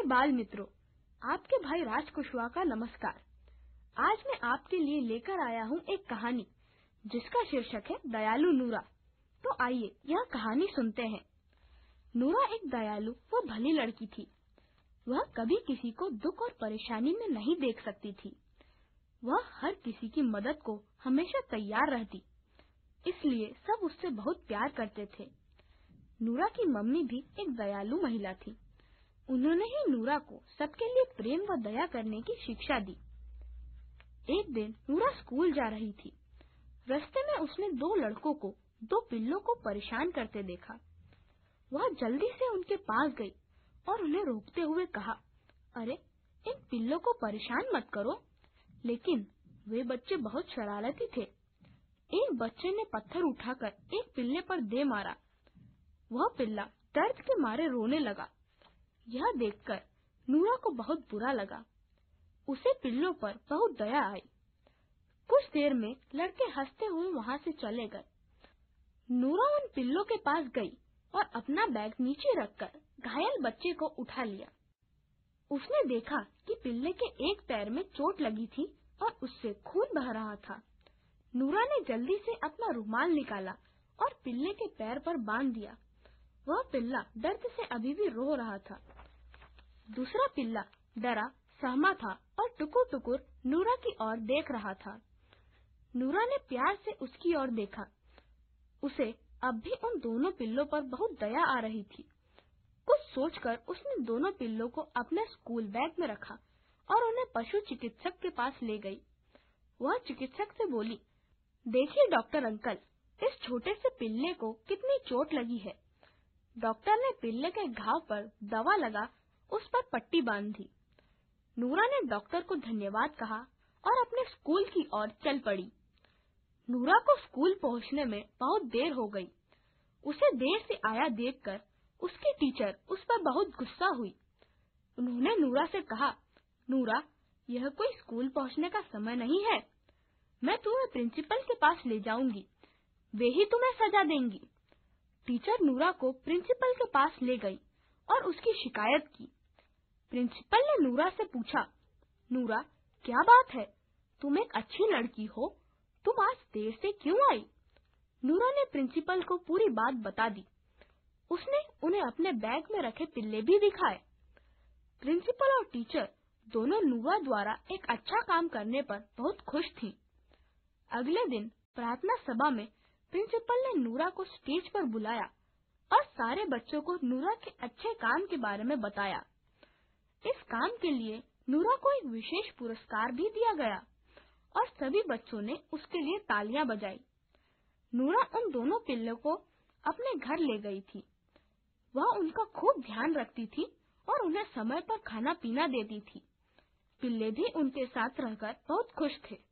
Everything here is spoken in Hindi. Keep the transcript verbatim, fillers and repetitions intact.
प्यारे बाल मित्रों, आपके भाई राज कुशवाहा का नमस्कार। आज मैं आपके लिए लेकर आया हूँ एक कहानी जिसका शीर्षक है दयालु नूरा। तो आइए यह कहानी सुनते हैं। नूरा एक दयालु व भली लड़की थी। वह कभी किसी को दुख और परेशानी में नहीं देख सकती थी। वह हर किसी की मदद को हमेशा तैयार रहती, इसलिए सब उससे बहुत प्यार करते थे। नूरा की मम्मी भी एक दयालु महिला थी। उन्होंने ही नूरा को सबके लिए प्रेम व दया करने की शिक्षा दी। एक दिन नूरा स्कूल जा रही थी। रास्ते में उसने दो लड़कों को दो पिल्लों को परेशान करते देखा। वह जल्दी से उनके पास गई और उन्हें रोकते हुए कहा, अरे इन पिल्लों को परेशान मत करो। लेकिन वे बच्चे बहुत शरारती थे। एक बच्चे ने पत्थर उठाकर एक पिल्ले पर दे मारा। वह पिल्ला दर्द के मारे रोने लगा। यह देखकर नूरा को बहुत बुरा लगा। उसे पिल्लों पर बहुत दया आई। कुछ देर में लड़के हंसते हुए वहाँ से चले गए। नूरा उन पिल्लों के पास गई और अपना बैग नीचे रखकर घायल बच्चे को उठा लिया। उसने देखा कि पिल्ले के एक पैर में चोट लगी थी और उससे खून बह रहा था। नूरा ने जल्दी से अपना रुमाल निकाला और पिल्ले के पैर पर बांध दिया। वह पिल्ला दर्द से अभी भी रो रहा था। दूसरा पिल्ला डरा सहमा था और टुकुर टुकुर नूरा की ओर देख रहा था। नूरा ने प्यार से उसकी ओर देखा। उसे अब भी उन दोनों पिल्लों पर बहुत दया आ रही थी। कुछ सोचकर उसने दोनों पिल्लों को अपने स्कूल बैग में रखा और उन्हें पशु चिकित्सक के पास ले गई। वह चिकित्सक से बोली, देखिए डॉक्टर अंकल, इस छोटे से पिल्ले को कितनी चोट लगी है। डॉक्टर ने पिल्ले के घाव पर दवा लगा उस पर पट्टी बांध दी। नूरा ने डॉक्टर को धन्यवाद कहा और अपने स्कूल की ओर चल पड़ी। नूरा को स्कूल पहुंचने में बहुत देर हो गई। उसे देर से आया देखकर उसकी टीचर उस पर बहुत गुस्सा हुई। उन्होंने नूरा से कहा, नूरा, यह कोई स्कूल पहुंचने का समय नहीं है। मैं तुम्हें प्रिंसिपल के पास ले जाऊंगी, वे ही तुम्हें सजा देंगी। टीचर नूरा को प्रिंसिपल के पास ले गई और उसकी शिकायत की। प्रिंसिपल ने नूरा से पूछा, नूरा, क्या बात है? तुम एक अच्छी लड़की हो, तुम आज देर से क्यों आई? नूरा ने प्रिंसिपल को पूरी बात बता दी। उसने उन्हें अपने बैग में रखे पिल्ले भी दिखाए। प्रिंसिपल और टीचर दोनों नूरा द्वारा एक अच्छा काम करने पर बहुत खुश थीं। अगले दिन प्रार्थना सभा में प्रिंसिपल ने नूरा को स्टेज पर बुलाया और सारे बच्चों को नूरा के अच्छे काम के बारे में बताया। इस काम के लिए नूरा को एक विशेष पुरस्कार भी दिया गया और सभी बच्चों ने उसके लिए तालियां बजाई। नूरा उन दोनों पिल्लों को अपने घर ले गई थी। वह उनका खूब ध्यान रखती थी और उन्हें समय पर खाना पीना देती थी। पिल्ले भी उनके साथ रहकर बहुत खुश थे।